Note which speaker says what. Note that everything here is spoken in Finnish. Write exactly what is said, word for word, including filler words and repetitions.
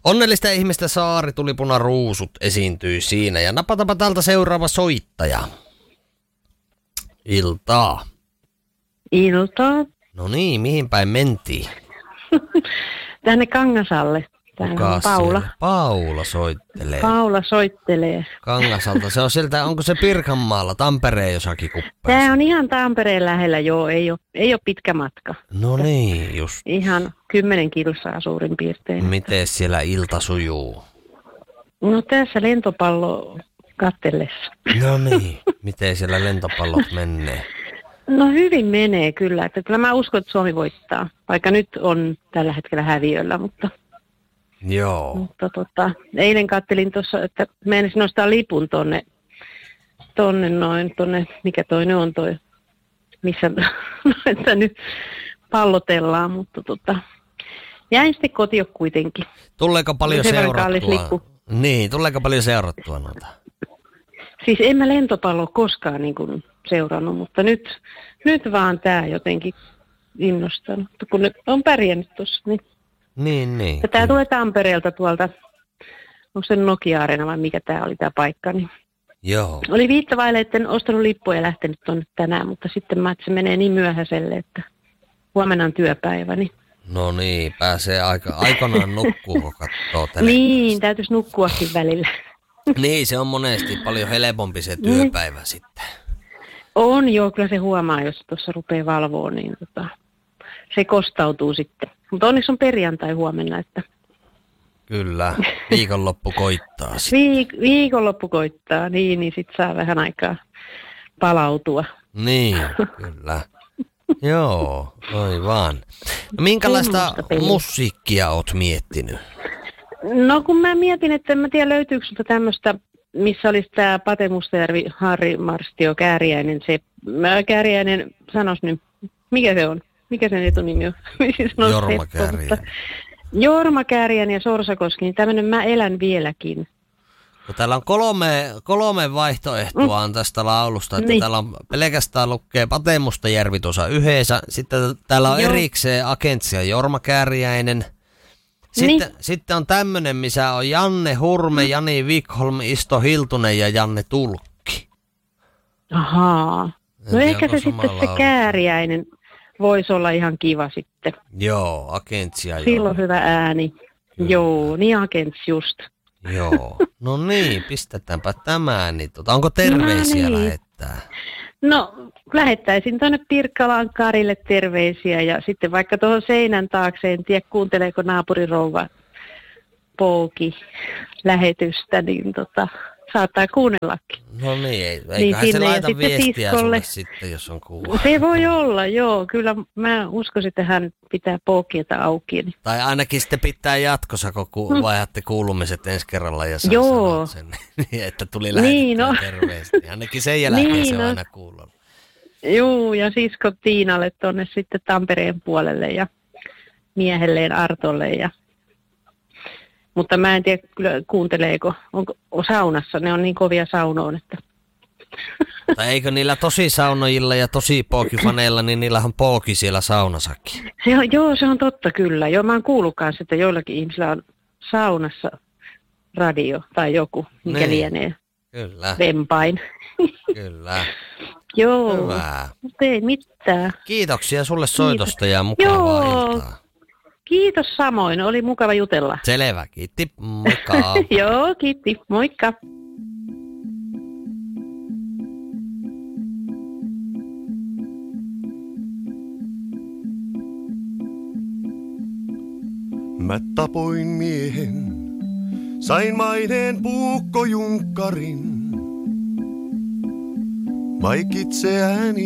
Speaker 1: Onnellista ihmistä saari tulipuna ruusut esiintyi siinä. Ja napatapa täältä seuraava soittaja. Iltaa.
Speaker 2: Iltaa.
Speaker 1: No niin, mihin päin mentiin?
Speaker 2: Tänne Kangasalle. Täällä
Speaker 1: Kuka
Speaker 2: on Paula.
Speaker 1: siellä? Paula soittelee.
Speaker 2: Paula soittelee.
Speaker 1: Kangasalta. Se on sieltä, onko se Pirkanmaalla, Tampereen jossakin kuppeessa?
Speaker 2: Tää on ihan Tampereen lähellä, joo. Ei ole, ei ole pitkä matka.
Speaker 1: No niin, just.
Speaker 2: Ihan kymmenen kilsaa suurin piirtein.
Speaker 1: Miten siellä ilta sujuu?
Speaker 2: No tässä lentopallo kattellessa.
Speaker 1: No niin, miten siellä lentopallot menee?
Speaker 2: No hyvin menee kyllä. Että kyllä mä uskon, että Suomi voittaa. Vaikka nyt on tällä hetkellä häviöllä, mutta...
Speaker 1: Joo.
Speaker 2: Mutta tota, eilen kattelin tuossa, että meinasin nostaa lipun tonne, tonne noin, tonne, mikä toinen on toi, missä no, että nyt pallotellaan, mutta tota, jäin sitten kotiin kuitenkin.
Speaker 1: Tuleeko paljon
Speaker 2: Sen verran kallis
Speaker 1: seurattua?
Speaker 2: lippu.
Speaker 1: Niin, tuleeko paljon seurattua noita?
Speaker 2: Siis en mä lentopalloa koskaan niin kuin seurannut, mutta nyt, nyt vaan tää jotenkin innostanut, kun nyt on pärjännyt tuossa, niin.
Speaker 1: Niin, niin.
Speaker 2: Ja tää tulee Tampereelta tuolta, onko se Nokia-areena vai mikä tää oli tää paikka, niin.
Speaker 1: Joo.
Speaker 2: Oli viittavaille, että en ostanut lippua ja lähtenyt tuonne tänään, mutta sitten mä, että se menee niin myöhäiselle, että huomenna on työpäivä. Niin.
Speaker 1: No niin, pääsee aika, aikanaan nukkuu, kun katsoo televisiosta.
Speaker 2: Niin, täytyisi nukkuakin välillä.
Speaker 1: Niin, se on monesti paljon helpompi se työpäivä mm. sitten.
Speaker 2: On joo, kyllä se huomaa, jos tuossa rupeaa valvoa, niin tota, se kostautuu sitten. Mutta onneksi on perjantai huomenna, että...
Speaker 1: Kyllä, viikonloppu koittaa sitten.
Speaker 2: Viik- viikonloppu koittaa, niin, niin sitten saa vähän aikaa palautua.
Speaker 1: Niin, kyllä. Joo, aivan. No, minkälaista musiikkia oot miettinyt?
Speaker 2: No kun mä mietin, että en mä tiedä löytyykö sulta tämmöistä, missä olisi tämä Pate Mustajärvi, Harri Marstio, Kääriäinen, se, mä Kääriäinen, sanos nyt, mikä se on? Mikä sen etunimi on?
Speaker 1: Jorma Kääriäinen.
Speaker 2: Jorma Kääriäinen ja Sorsakoski, niin tämmöinen Mä elän vieläkin.
Speaker 1: No, täällä on kolme, kolme vaihtoehtoa mm. tästä laulusta, että niin. Täällä on pelkästään lukee Pate Mustajärvi tuossa yhdessä, sitten täällä on Joo. erikseen Agentsi ja Jorma Kääriäinen. Sitten, niin. sitten on tämmönen, missä on Janne Hurme, Jani Wikholm, Isto Hiltunen ja Janne Tulkki.
Speaker 2: Ahaa. No
Speaker 1: en
Speaker 2: ehkä se sitten laulu. Se Kääriäinen voisi olla ihan kiva sitten.
Speaker 1: Joo, Agentsi ja
Speaker 2: Silloin Jorma. Hyvä ääni. Kyllä. Joo, niin Agentsi just.
Speaker 1: Joo, no niin, pistetäänpä tämä. Niin tota, onko terveisiä no niin. lähettää?
Speaker 2: No, lähettäisin tuonne Pirkkalan Karille terveisiä ja sitten vaikka tuohon seinän taakse, en tiedä kuunteleeko naapurirouva Pouki lähetystä, niin tota, saattaa kuunnellakin.
Speaker 1: No niin, eiköhän
Speaker 2: niin
Speaker 1: se laita viestiä
Speaker 2: siskolle.
Speaker 1: Sulle sitten, jos on kuullut.
Speaker 2: Se voi olla, joo. Kyllä mä uskoisin, että hän pitää Poukieta auki. Niin.
Speaker 1: Tai ainakin sitten pitää jatkossa, kun ku- vaihdatte kuulumiset ensi kerralla ja saa
Speaker 2: joo.
Speaker 1: sen, että tuli lähetettyä niin, no. terveistä. Ainakin sen jälkeen niin, se on no. aina kuullut.
Speaker 2: Joo, ja sisko Tiinalle tuonne sitten Tampereen puolelle ja miehelleen Artolle. Ja... Mutta mä en tiedä kyllä kuunteleeko, onko saunassa, ne on niin kovia saunoon, että...
Speaker 1: Tai eikö niillä tosi saunojilla ja tosi pookifaneilla, niin niillähän pooki siellä saunassakin.
Speaker 2: Se on, joo, se on totta kyllä. Joo, mä oon kuullut kanssa, että joillakin ihmisillä on saunassa radio tai joku, mikä niin. lienee.
Speaker 1: Kyllä.
Speaker 2: Vempain.
Speaker 1: Kyllä.
Speaker 2: Joo.
Speaker 1: Hyvä.
Speaker 2: Mutta ei mitään.
Speaker 1: Kiitoksia sulle soitosta Kiitos. Ja mukavaa
Speaker 2: joo.
Speaker 1: iltaa.
Speaker 2: Kiitos samoin, oli mukava jutella.
Speaker 1: Selvä, kiitti, moikka.
Speaker 2: Joo, kiitti, moikka.
Speaker 3: Mä tapoin miehen, sain maineen puukkojunkkarin. Maikitse ääni.